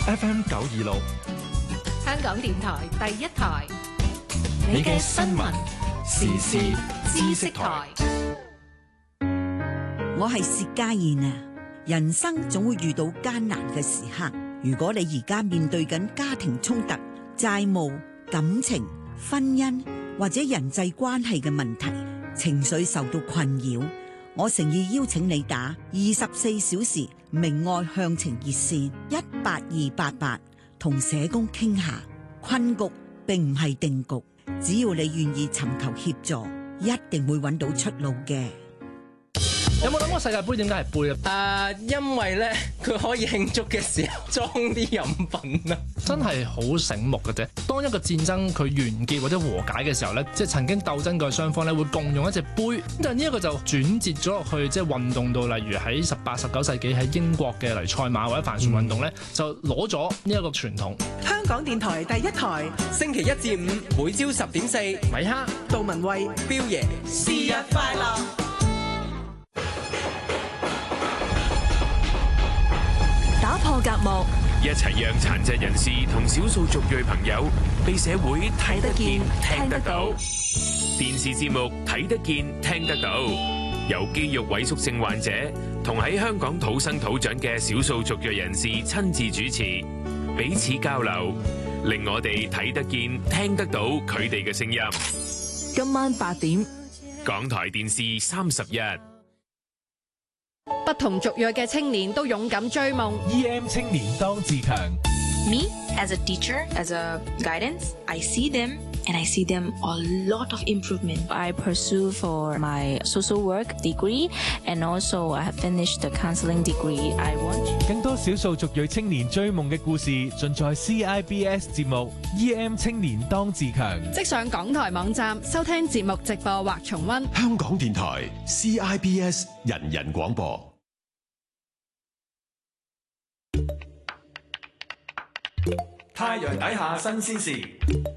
FM 926， 香港電台第一台， 你嘅新聞時事知識台。 我係薛家燕啊！人生總會遇到艱難嘅時刻，如果你而家面對緊家庭衝突、債務、感情、婚姻或者人際關係嘅問題，情緒受到困擾，我誠意邀請你打24小時明愛向晴熱線18288，同社工傾下。困局並唔係定局，只要你願意尋求協助，一定會揾到出路嘅。 有冇諗過世界盃點解係杯啊？ 因為咧佢可以慶祝嘅時候裝啲飲品啊！ 真係好醒目嘅啫。當一個戰爭佢完結或者和解嘅時候咧，即係曾經鬥爭過雙方咧會共用一隻杯。但係呢一個就轉折咗落去，即係運動到例如喺18、19世紀喺英國嘅例如賽馬或者帆船運動咧，就攞咗呢一個傳統。 香港電台第一台， 星期1至5每朝10.4， 米哈、 杜文慧、 標爺， 是日快樂。 打破隔膜， 一齊讓殘疾人士同少數族裔朋友被社會睇得見、聽得到。電視節目睇得見、聽得到，由肌肉萎縮症患者同喺香港土生土長嘅少數族裔人士親自主持，彼此交流，令我哋睇得見、聽得到佢哋嘅聲音。 今晚8點， 港台電視31。 不同族裔嘅青年都勇敢追夢。 EM 青年當自強。 Me, as a teacher, as a guidance, I see them and I see them a lot of improvement. I pursue for my social work degree and also I have finished the counseling degree. I want 更多少數族裔青年追夢嘅故事，盡在 CIBS 節目 EM 青年當自強。 即上港台網站收聽節目直播或重溫。 香港電台 CIBS 人人廣播。 太陽底下新鮮事，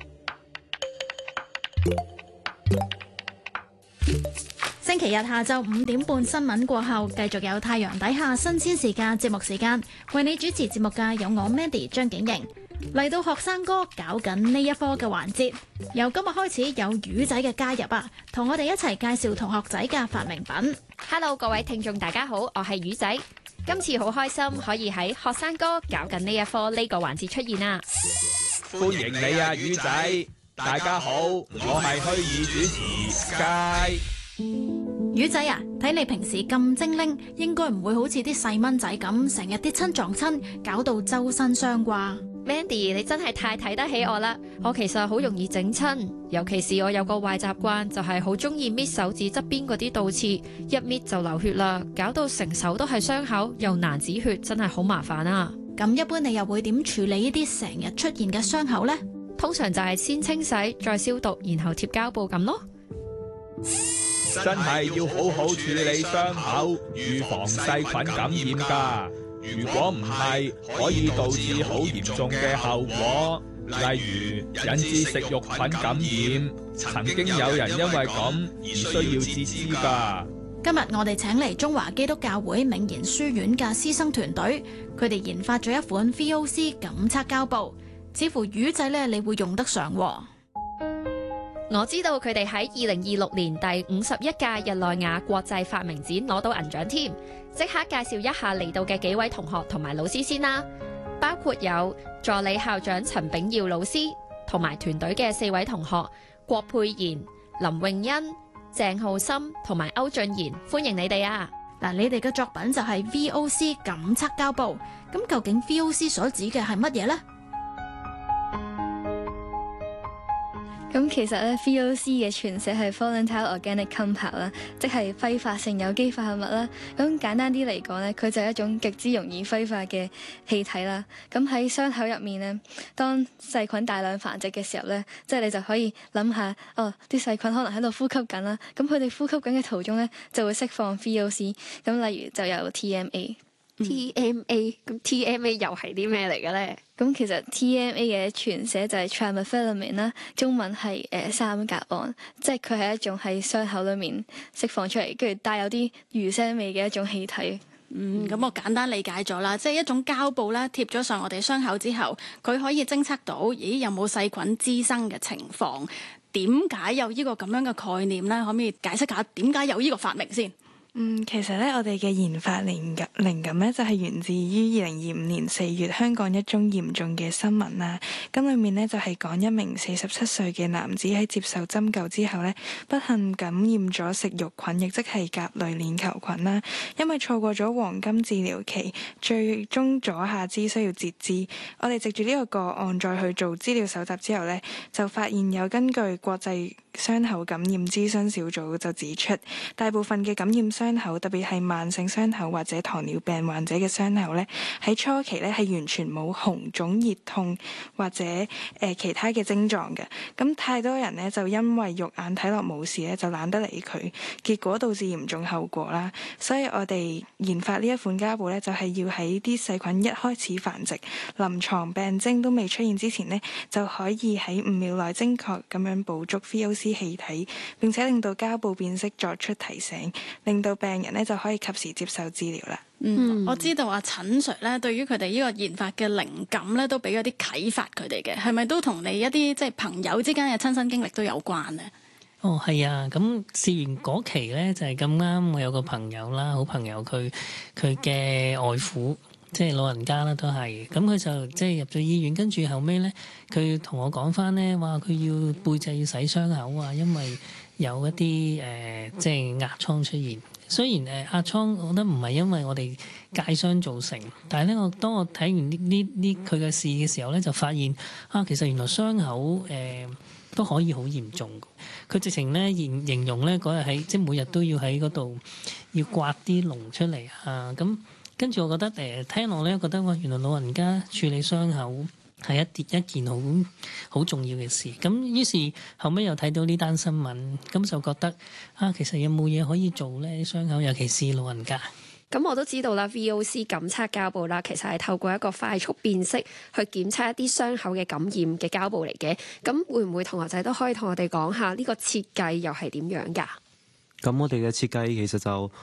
星期日下晝5點半新聞過後，繼續有太陽底下新鮮事嘅節目時間，為你主持節目嘅有我 Mandy 張景瑩。嚟到學生哥搞緊呢一科嘅環節，由今日開始有魚仔嘅加入啊，同我哋一齊介紹同學仔嘅發明品。 Hello， 各位聽眾大家好，我係魚仔。今次好開心可以喺學生哥搞緊呢一科呢個環節出現啊！ 歡迎你啊，魚仔！大家好，我係虛擬主持 Sky。 魚仔啊，睇你平時咁精靈，應該唔會好似啲細蚊仔咁，成日跌親撞親，搞到周身傷啩。 Mandy， 你真係太睇得起我啦！我其實好容易整親，尤其是我有個壞習慣，就係好中意搣手指側邊嗰啲倒刺，一搣就流血啦，搞到成手都係傷口，又難止血，真係好麻煩啊！ 咁一般你又會點處理呢啲成日出現嘅傷口呢？ 通常就係先清洗，再消毒，然後貼膠布咁咯。 真係要好好處理傷口，預防細菌感染㗎。如果唔係，可以導致好嚴重嘅後果，例如引致食肉菌感染。曾經有人因為咁而需要截肢㗎。 今日我哋請嚟中華基督教會銘賢書院嘅師生團隊，佢哋研發咗一款 VOC 感測膠布，似乎魚仔呢，你會用得上喎。 我知道佢哋喺2026年第51屆日內瓦國際發明展攞到銀獎添，即刻介紹一下嚟到嘅幾位同學同埋老師先啦，包括有助理校長陳炳耀老師同埋團隊嘅4位同學郭佩賢、林詠欣、鄭浩森同埋歐俊賢，歡迎你哋啊！ 嗱，你哋嘅作品就係 VOC 感測膠布，咁究竟 VOC 所指嘅係乜嘢呢？ 咁其實咧 VOC 嘅全寫係 Volatile Organic Compound 啦，即係揮發性有機化合物啦。咁簡單啲嚟講咧，佢就係一種極之容易揮發嘅氣體啦。咁喺傷口入面咧，當細菌大量繁殖嘅時候咧，即係你就可以諗下，啲細菌可能喺度呼吸緊啦。咁佢哋呼吸緊嘅途中咧，就會釋放 VOC。咁例如就有 TMA。TMA， 咁 TMA 又係啲咩嚟嘅咧？ 咁其實 TMA 嘅全寫就係 Trimethylamine 啦，中文係三甲胺，即係佢係一種喺傷口裏面釋放出嚟，跟住帶有啲魚腥味嘅一種氣體。 咁我簡單理解咗啦，即係一種膠布咧貼咗上我哋傷口之後，佢可以偵測到，咦有冇細菌滋生嘅情況？點解有呢個咁樣嘅概念咧？可唔可以解釋下點解有呢個發明先？ 其實咧，我哋嘅研發靈感咧，就係源自於2025年4月香港一宗嚴重嘅新聞啦。咁裏面咧就係講一名47歲嘅男子喺接受針灸之後咧，不幸感染咗食肉菌，亦即係甲類鏈球菌啦。因為錯過咗黃金治療期，最終左下肢需要截肢。我哋藉住呢個個案再去做資料搜集之後咧，就發現有根據國際傷口感染諮詢小組就指出，大部分嘅感染傷口，特別係慢性傷口或者糖尿病患者嘅傷口咧，喺初期咧係完全冇紅腫、熱痛或者其他嘅症狀嘅。咁太多人咧就因為肉眼睇落冇事咧，就懶得理佢，結果導致嚴重後果啦。所以我哋研發呢一款膠布咧，就係要喺啲細菌一開始繁殖、臨床病徵都未出現之前呢，就可以喺5秒內精確咁樣捕捉 VOC氣體，並且令到膠布辨識作出提醒，令到病人咧就可以及時接受治療啦。 我知道阿陳 Sir 咧，對於佢哋呢個研發嘅靈感咧，都俾咗啲啟發佢哋嘅，係咪都同你一啲即係朋友之間嘅親身經歷都有關呢？ 係啊，咁試完嗰期咧就係咁啱，我有個朋友啦，好朋友佢嘅外父。即係老人家啦，都係咁佢就即係入咗醫院，跟住後尾咧，佢同我講翻咧，話佢要背脊要洗傷口啊，因為有一啲即係壓瘡出現。雖然壓瘡，我覺得唔係因為我哋界傷造成，但係咧，當我睇完呢佢嘅事嘅時候咧，就發現其實原來傷口都可以好嚴重。佢直情咧形容咧嗰日喺即係每日都要喺嗰度要刮啲膿出嚟啊咁。跟住我覺得聽落咧，覺得原來老人家處理傷口係一件好重要嘅事。咁於是後尾又睇到呢單新聞，咁就覺得其實有冇嘢可以做咧？傷口尤其是老人家。 咁我都知道啦 ，VOC 檢測膠布啦，其實係透過一個快速辨識去檢測一啲傷口嘅感染嘅膠布嚟嘅。咁會唔會同學仔都可以同我哋講下呢個設計又係點樣㗎？ 咁我哋嘅設計其實就